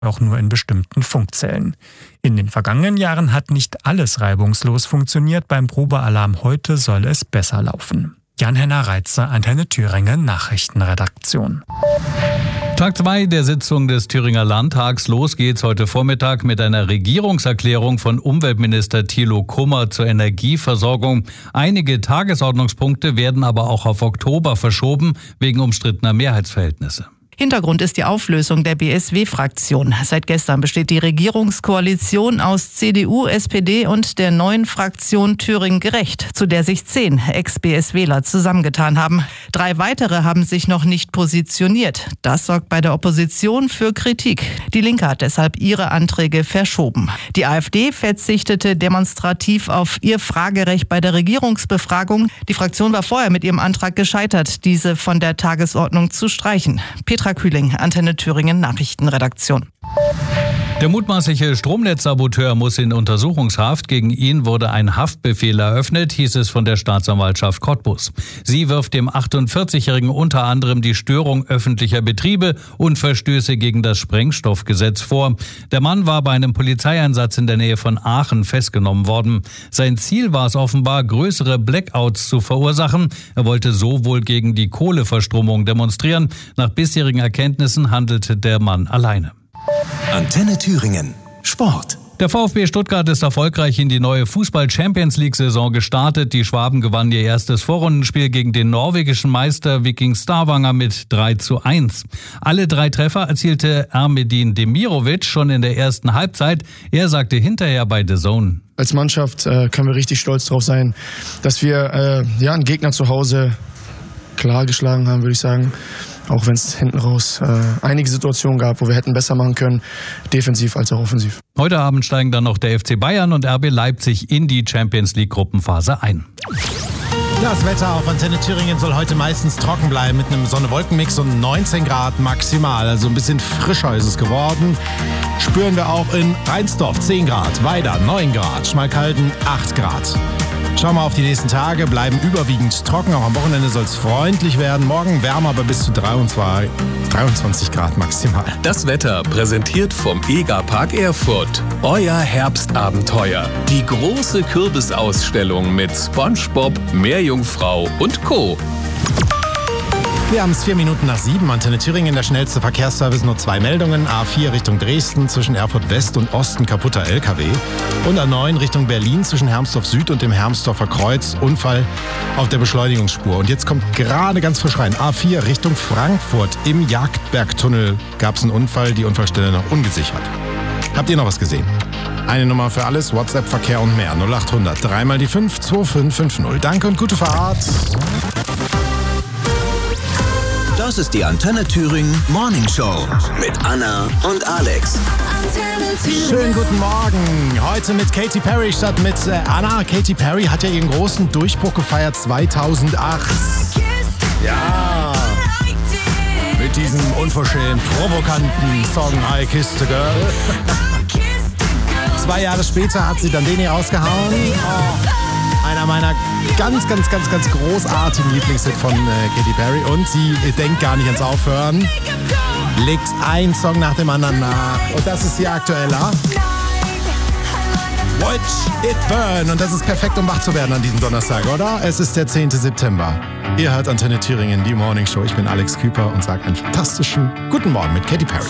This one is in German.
auch nur in bestimmten Funkzellen. In den vergangenen Jahren hat nicht alles reibungslos funktioniert. Beim Probealarm heute soll es besser laufen. Jan-Henner Reitzer, Antenne Thüringen, Nachrichtenredaktion. Tag 2 der Sitzung des Thüringer Landtags. Los geht's heute Vormittag mit einer Regierungserklärung von Umweltminister Thilo Kummer zur Energieversorgung. Einige Tagesordnungspunkte werden aber auch auf Oktober verschoben, wegen umstrittener Mehrheitsverhältnisse. Hintergrund ist die Auflösung der BSW-Fraktion. Seit gestern besteht die Regierungskoalition aus CDU, SPD und der neuen Fraktion Thüringen Gerecht, zu der sich 10 Ex-BSWler zusammengetan haben. 3 weitere haben sich noch nicht positioniert. Das sorgt bei der Opposition für Kritik. Die Linke hat deshalb ihre Anträge verschoben. Die AfD verzichtete demonstrativ auf ihr Fragerecht bei der Regierungsbefragung. Die Fraktion war vorher mit ihrem Antrag gescheitert, diese von der Tagesordnung zu streichen. Petra Kühling, Antenne Thüringen, Nachrichtenredaktion. Der mutmaßliche Stromnetzsaboteur muss in Untersuchungshaft. Gegen ihn wurde ein Haftbefehl eröffnet, hieß es von der Staatsanwaltschaft Cottbus. Sie wirft dem 48-Jährigen unter anderem die Störung öffentlicher Betriebe und Verstöße gegen das Sprengstoffgesetz vor. Der Mann war bei einem Polizeieinsatz in der Nähe von Aachen festgenommen worden. Sein Ziel war es offenbar, größere Blackouts zu verursachen. Er wollte so wohl gegen die Kohleverstromung demonstrieren. Nach bisherigen Erkenntnissen handelte der Mann alleine. Antenne Thüringen. Sport. Der VfB Stuttgart ist erfolgreich in die neue Fußball-Champions-League-Saison gestartet. Die Schwaben gewannen ihr erstes Vorrundenspiel gegen den norwegischen Meister Viking Stavanger mit 3:1. Alle 3 Treffer erzielte Ermedin Demirovic schon in der ersten Halbzeit. Er sagte hinterher bei The Zone: Als Mannschaft können wir richtig stolz drauf sein, dass wir einen Gegner zu Hause klar geschlagen haben, würde ich sagen. Auch wenn es hinten raus einige Situationen gab, wo wir hätten besser machen können, defensiv als auch offensiv. Heute Abend steigen dann noch der FC Bayern und RB Leipzig in die Champions-League-Gruppenphase ein. Das Wetter auf Antenne Thüringen soll heute meistens trocken bleiben mit einem Sonne-Wolken-Mix und 19 Grad maximal. Also ein bisschen frischer ist es geworden. Spüren wir auch in Rheinsdorf 10 Grad, Weida 9 Grad, Schmalkalden 8 Grad. Schauen wir auf die nächsten Tage, bleiben überwiegend trocken. Auch am Wochenende soll es freundlich werden. Morgen wärmer, aber bis zu 23 Grad maximal. Das Wetter präsentiert vom EGA-Park Erfurt. Euer Herbstabenteuer. Die große Kürbisausstellung mit SpongeBob, Meerjungfrau und Co. Wir haben es 4 Minuten nach 7. Antenne Thüringen, der schnellste Verkehrsservice, nur 2 Meldungen. A4 Richtung Dresden, zwischen Erfurt West und Osten kaputter LKW. Und A9 Richtung Berlin, zwischen Hermsdorf Süd und dem Hermsdorfer Kreuz. Unfall auf der Beschleunigungsspur. Und jetzt kommt gerade ganz frisch rein. A4 Richtung Frankfurt. Im Jagdbergtunnel gab es einen Unfall, die Unfallstelle noch ungesichert. Habt ihr noch was gesehen? Eine Nummer für alles, WhatsApp, Verkehr und mehr. 0800 3 mal die 5 2550. Danke und gute Fahrt. Das ist die Antenne Thüringen Morning Show mit Anna und Alex. Schönen guten Morgen. Heute mit Katy Perry statt mit Anna. Katy Perry hat ja ihren großen Durchbruch gefeiert 2008. Ja. Mit diesem unverschämt provokanten Song I Kissed a Girl. 2 Jahre später hat sie dann den hier rausgehauen. Einer meiner ganz großartigen Lieblingshits von Katy Perry. Und sie denkt gar nicht ans Aufhören. Legt einen Song nach dem anderen nach. Und das ist ihr aktueller. Watch It Burn. Und das ist perfekt, um wach zu werden an diesem Donnerstag, oder? Es ist der 10. September. Ihr hört Antenne Thüringen, die Morning Show. Ich bin Alex Küper und sage einen fantastischen guten Morgen mit Katy Perry.